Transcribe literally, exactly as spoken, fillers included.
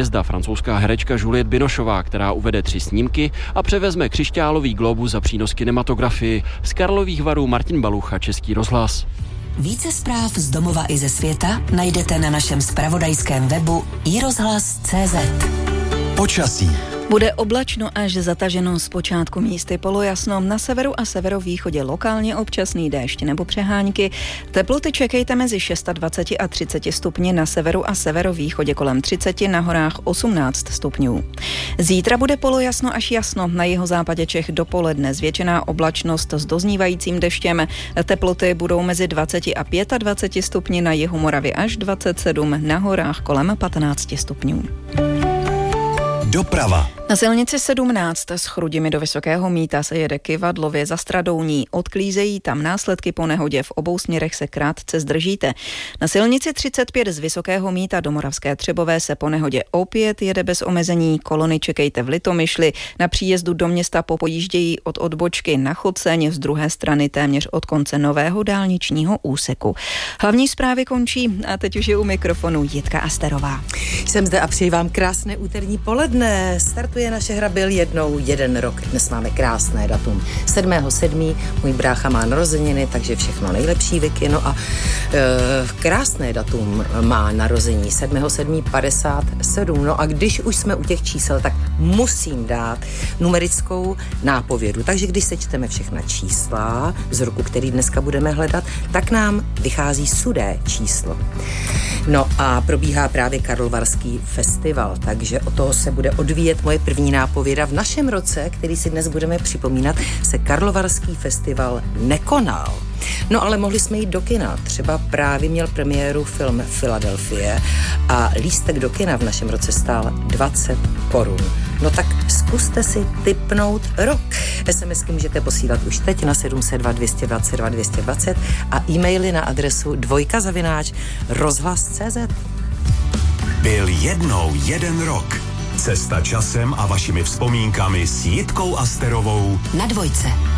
hvězda, francouzská herečka Juliette Binocheová, která uvede tři snímky a převezme křišťálový glóbus za přínos kinematografii. Z Karlových Varů Martin Balucha, Český rozhlas. Více zpráv z domova i ze světa najdete na našem zpravodajském webu i rozhlas tečka cé zet. Počasí. Bude oblačno až zataženo, zpočátku místy polojasno, na severu a severovýchodě lokálně občasný déšť nebo přehánky. Teploty čekejte mezi dvacet šest a třicet stupni, na severu a severovýchodě kolem třicet, na horách osmnáct stupňů. Zítra bude polojasno až jasno, na jihozápadě Čech dopoledne zvětšená oblačnost s doznívajícím deštěm. Teploty budou mezi dvacet a dvacet pět stupni, na jihu Moravy až dvacet sedm, na horách kolem patnáct stupňů. Doprava. Na silnici sedmnáct z Chrudimi do Vysokého Mýta se jede kyvadlově za Stradouní. Odklízejí tam následky po nehodě, v obou směrech se krátce zdržíte. Na silnici třicet pět z Vysokého Mýta do Moravské Třebové se po nehodě opět jede bez omezení. Kolony čekejte v Litomyšli. Na příjezdu do města popojíždějí od odbočky na Choceň, z druhé strany téměř od konce nového dálničního úseku. Hlavní zprávy končí a teď už je u mikrofonu Jitka Asterová. Jsem zde a přeji vám krásné úterní poledne. Startuje naše hra Byl jednou jeden rok. Dnes máme krásné datum. sedmého sedmého můj brácha má narozeniny, takže všechno nejlepší, Vicky. No a e, krásné datum má narození. sedmého sedmého padesát sedm. No a když už jsme u těch čísel, tak musím dát numerickou nápovědu. Takže když sečteme všechna čísla z roku, který dneska budeme hledat, tak nám vychází sudé číslo. No a probíhá právě Karlovarský festival, takže o toho se bude odvíjet moje první nápověda. V našem roce, který si dnes budeme připomínat, se Karlovarský festival nekonal. No ale mohli jsme jít do kina. Třeba právě měl premiéru film Filadelfie a lístek do kina v našem roce stál dvacet korun. No tak zkuste si tipnout rok. SMSky můžete posílat už teď na sedm set dva, dvě dvacet dva, dvě dvacet a e-maily na adresu dvojka zavináč rozhlas tečka cé zet. Byl jednou jeden rok. Cesta časem a vašimi vzpomínkami s Jitkou Asterovou na dvojce.